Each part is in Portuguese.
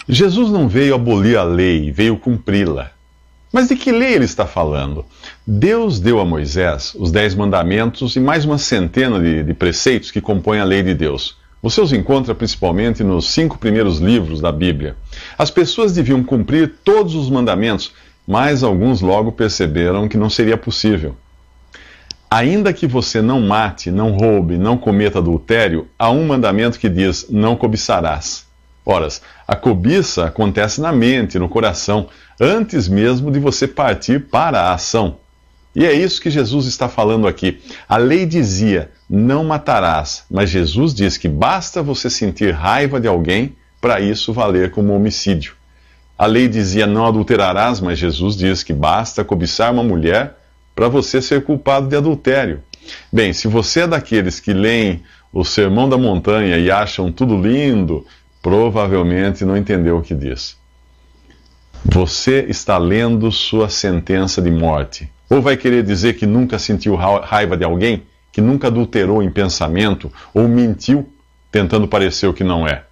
Jesus não veio abolir a lei, veio cumpri-la. Mas de que lei ele está falando? Deus deu a Moisés os 10 mandamentos e mais uma centena de preceitos que compõem a lei de Deus. Você os encontra principalmente nos 5 primeiros livros da Bíblia. As pessoas deviam cumprir todos os mandamentos, mas alguns logo perceberam que não seria possível. Ainda que você não mate, não roube, não cometa adultério, há um mandamento que diz: não cobiçarás. Ora, a cobiça acontece na mente, no coração, antes mesmo de você partir para a ação. E é isso que Jesus está falando aqui. A lei dizia: não matarás, mas Jesus diz que basta você sentir raiva de alguém para isso valer como homicídio. A lei dizia: não adulterarás, mas Jesus diz que basta cobiçar uma mulher para você ser culpado de adultério. Bem, se você é daqueles que leem o Sermão da Montanha e acham tudo lindo, provavelmente não entendeu o que diz. Você está lendo sua sentença de morte. Ou vai querer dizer que nunca sentiu raiva de alguém, que nunca adulterou em pensamento, ou mentiu tentando parecer o que não é.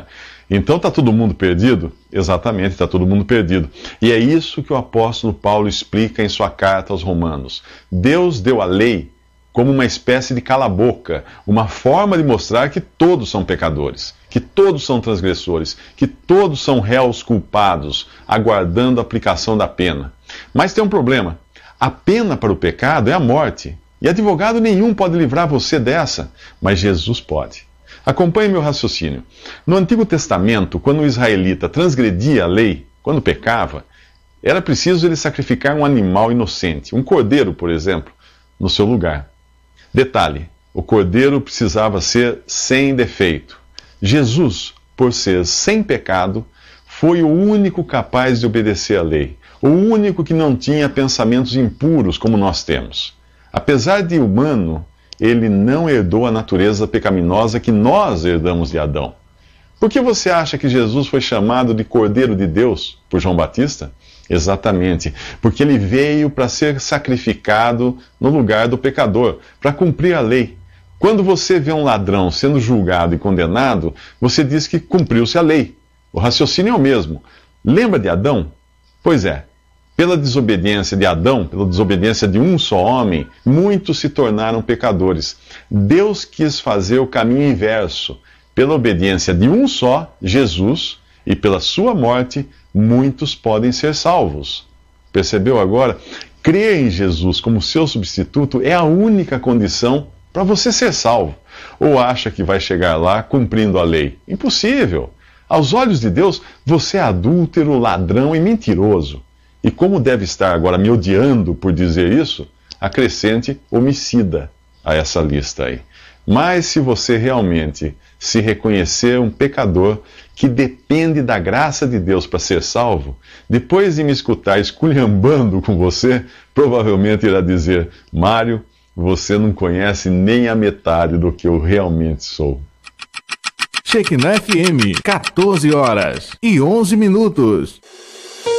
Então está todo mundo perdido? Exatamente, está todo mundo perdido. E é isso que o apóstolo Paulo explica em sua carta aos Romanos. Deus deu a lei como uma espécie de cala-boca, uma forma de mostrar que todos são pecadores, que todos são transgressores, que todos são réus culpados, aguardando a aplicação da pena. Mas tem um problema. A pena para o pecado é a morte. E advogado nenhum pode livrar você dessa, mas Jesus pode. Acompanhe meu raciocínio. No Antigo Testamento, quando o israelita transgredia a lei, quando pecava, era preciso ele sacrificar um animal inocente, um cordeiro, por exemplo, no seu lugar. Detalhe, o cordeiro precisava ser sem defeito. Jesus, por ser sem pecado, foi o único capaz de obedecer à lei, o único que não tinha pensamentos impuros como nós temos. Apesar de humano, ele não herdou a natureza pecaminosa que nós herdamos de Adão. Por que você acha que Jesus foi chamado de Cordeiro de Deus por João Batista? Exatamente, porque ele veio para ser sacrificado no lugar do pecador, para cumprir a lei. Quando você vê um ladrão sendo julgado e condenado, você diz que cumpriu-se a lei. O raciocínio é o mesmo. Lembra de Adão? Pois é. Pela desobediência de Adão, pela desobediência de um só homem, muitos se tornaram pecadores. Deus quis fazer o caminho inverso. Pela obediência de um só, Jesus, e pela sua morte, muitos podem ser salvos. Percebeu agora? Crer em Jesus como seu substituto é a única condição para você ser salvo. Ou acha que vai chegar lá cumprindo a lei? Impossível! Aos olhos de Deus, você é adúltero, ladrão e mentiroso. E como deve estar agora me odiando por dizer isso, acrescente homicida a essa lista aí. Mas se você realmente se reconhecer um pecador que depende da graça de Deus para ser salvo, depois de me escutar esculhambando com você, provavelmente irá dizer: Mário, você não conhece nem a metade do que eu realmente sou. Shekinah FM, 14 horas e 11 minutos.